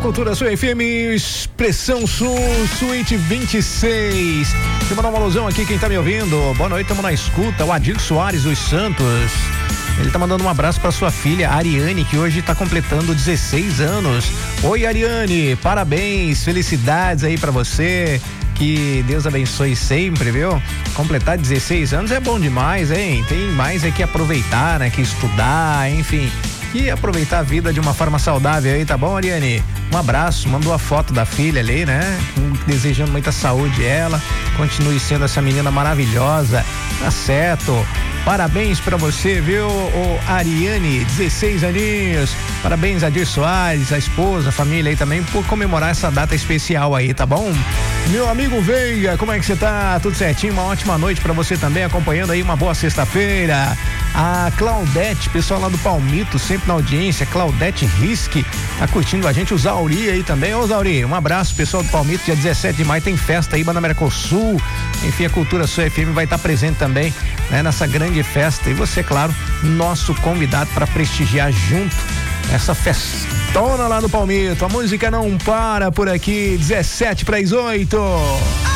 Cultura Sul FM, Expressão Sul, Suíte 26. Deixa eu mandar uma alusão aqui, quem tá me ouvindo. Boa noite, tamo na escuta. O Adir Soares dos Santos. Ele tá mandando um abraço pra sua filha, Ariane, que hoje tá completando 16 anos. Oi, Ariane, parabéns, felicidades aí pra você. Que Deus abençoe sempre, viu? Completar 16 anos é bom demais, hein? Tem mais é que aproveitar, né? Que estudar, enfim. E aproveitar a vida de uma forma saudável aí, tá bom, Ariane? Um abraço, mandou a foto da filha ali, né? Desejando muita saúde ela, continue sendo essa menina maravilhosa, tá certo? Parabéns pra você, viu, Ariane, 16 aninhos. Parabéns a Adir Soares, a esposa, a família aí também, por comemorar essa data especial aí, tá bom? Meu amigo Veiga, como é que você tá? Tudo certinho? Uma ótima noite pra você também, acompanhando aí uma boa sexta-feira. A Claudete, pessoal lá do Palmito, sempre na audiência, Claudete Risque, tá curtindo a gente, o Zauri aí também. Ô Zauri, um abraço, pessoal do Palmito, dia 17 de maio tem festa aí, Banamérica Sul, enfim, a Cultura Sul FM vai estar presente também, né, nessa grande festa, e você, claro, nosso convidado para prestigiar junto essa festona lá no Palmito. A música não para por aqui, 17 para as 8.